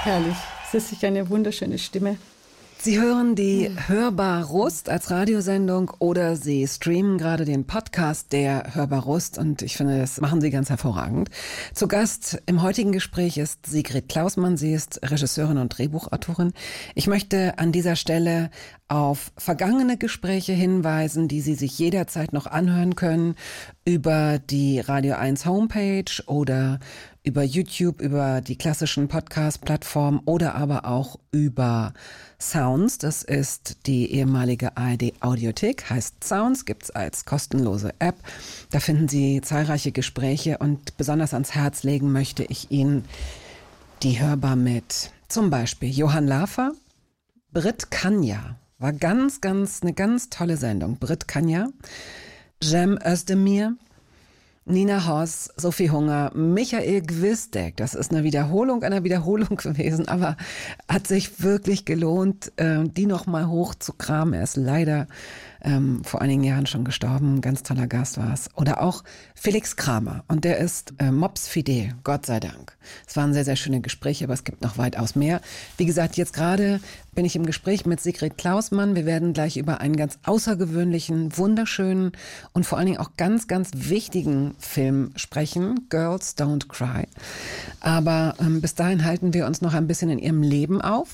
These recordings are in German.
Herrlich. Das ist sicher eine wunderschöne Stimme. Sie hören die Hörbar Rust als Radiosendung oder Sie streamen gerade den Podcast der Hörbar Rust und ich finde, das machen Sie ganz hervorragend. Zu Gast im heutigen Gespräch ist Sigrid Klausmann. Sie ist Regisseurin und Drehbuchautorin. Ich möchte an dieser Stelle auf vergangene Gespräche hinweisen, die Sie sich jederzeit noch anhören können über die Radio 1 Homepage oder über YouTube, über die klassischen Podcast-Plattformen oder aber auch über Sounds. Das ist die ehemalige ARD-Audiothek, heißt Sounds, gibt's als kostenlose App. Da finden Sie zahlreiche Gespräche und besonders ans Herz legen möchte ich Ihnen die Hörbar mit zum Beispiel Johann Lafer, Brit Kanja, war eine ganz tolle Sendung. Brit Kanja, Cem Özdemir, Nina Hoss, Sophie Hunger, Michael Gwisdek. Das ist eine Wiederholung einer Wiederholung gewesen, aber hat sich wirklich gelohnt, die nochmal hochzukramen. Er ist leider vor einigen Jahren schon gestorben. Ganz toller Gast war es. Oder auch Felix Kramer. Und der ist Mops Fidel, Gott sei Dank. Es waren sehr, sehr schöne Gespräche, aber es gibt noch weitaus mehr. Wie gesagt, jetzt gerade bin ich im Gespräch mit Sigrid Klausmann. Wir werden gleich über einen ganz außergewöhnlichen, wunderschönen und vor allen Dingen auch ganz, ganz wichtigen Film sprechen. Girls Don't Cry. Aber bis dahin halten wir uns noch ein bisschen in ihrem Leben auf.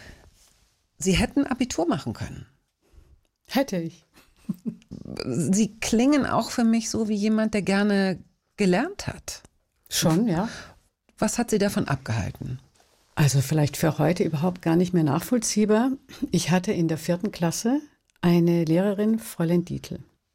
Sie hätten Abitur machen können. Hätte ich. Sie klingen auch für mich so wie jemand, der gerne gelernt hat. Schon, ja. Was hat Sie davon abgehalten? Also vielleicht für heute überhaupt gar nicht mehr nachvollziehbar. Ich hatte in der 4. Klasse eine Lehrerin, Fräulein Dietl.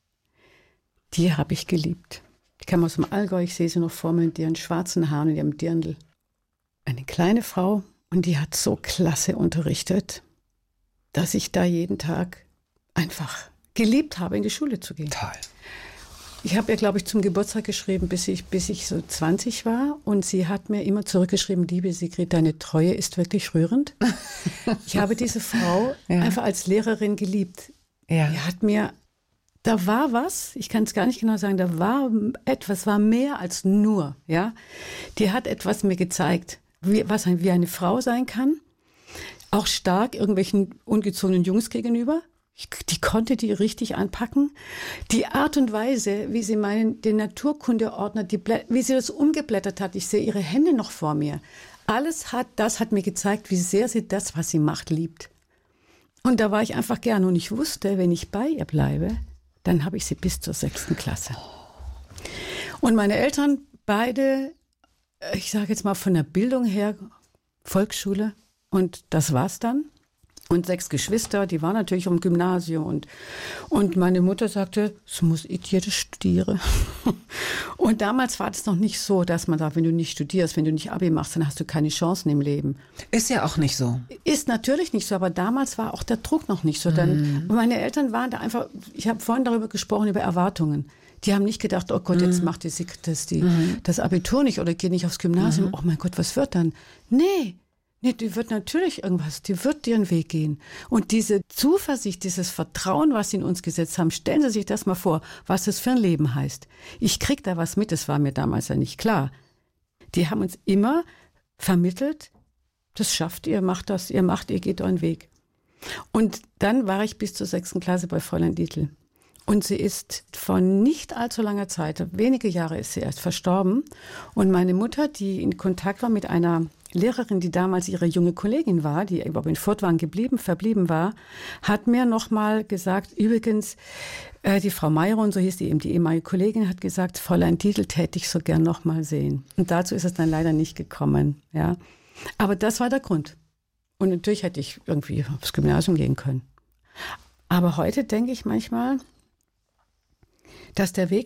Die habe ich geliebt. Die kam aus dem Allgäu, ich sehe sie noch vor mir mit ihren schwarzen Haaren und ihrem Dirndl. Eine kleine Frau und die hat so klasse unterrichtet, dass ich da jeden Tag einfach geliebt habe, in die Schule zu gehen. Toll. Ich habe ihr, glaube ich, zum Geburtstag geschrieben, bis ich so 20 war. Und sie hat mir immer zurückgeschrieben, liebe Sigrid, deine Treue ist wirklich rührend. Ich habe diese Frau einfach als Lehrerin geliebt. Ja. Die hat mir, da war was, ich kann es gar nicht genau sagen, da war etwas, war mehr als nur. Ja, die hat etwas mir gezeigt, wie eine Frau sein kann. Auch stark irgendwelchen ungezogenen Jungs gegenüber. Die konnte die richtig anpacken. Die Art und Weise, wie sie den Naturkundeordner, wie sie das umgeblättert hat, ich sehe ihre Hände noch vor mir. Das hat mir gezeigt, wie sehr sie das, was sie macht, liebt. Und da war ich einfach gern. Und ich wusste, wenn ich bei ihr bleibe, dann habe ich sie bis zur 6. Klasse. Und meine Eltern, beide, ich sage jetzt mal von der Bildung her, Volksschule. Und das war's dann. Und 6 Geschwister, die waren natürlich im Gymnasium. Und meine Mutter sagte, es muss jeder studieren. Und damals war das noch nicht so, dass man sagt, wenn du nicht studierst, wenn du nicht Abi machst, dann hast du keine Chancen im Leben. Ist ja auch nicht so. Ist natürlich nicht so, aber damals war auch der Druck noch nicht so. Meine Eltern waren da einfach, ich habe vorhin darüber gesprochen, über Erwartungen. Die haben nicht gedacht, oh Gott, jetzt macht das Abitur nicht oder geht nicht aufs Gymnasium. Oh mein Gott, was wird dann? Nee, die wird natürlich die wird ihren Weg gehen. Und diese Zuversicht, dieses Vertrauen, was sie in uns gesetzt haben, stellen Sie sich das mal vor, was das für ein Leben heißt. Ich krieg da was mit, das war mir damals ja nicht klar. Die haben uns immer vermittelt, das schafft ihr, macht das, ihr geht euren Weg. Und dann war ich bis zur 6. Klasse bei Fräulein Dietl. Und sie ist vor nicht allzu langer Zeit, wenige Jahre ist sie erst verstorben. Und meine Mutter, die in Kontakt war mit einer Lehrerin, die damals ihre junge Kollegin war, die überhaupt in Furtwangen verblieben war, hat mir nochmal gesagt, übrigens, die Frau Mayron, so hieß die eben, die ehemalige Kollegin, hat gesagt, Fräulein Dietl täte ich so gern nochmal sehen. Und dazu ist es dann leider nicht gekommen. Ja. Aber das war der Grund. Und natürlich hätte ich irgendwie aufs Gymnasium gehen können. Aber heute denke ich manchmal, dass der Weg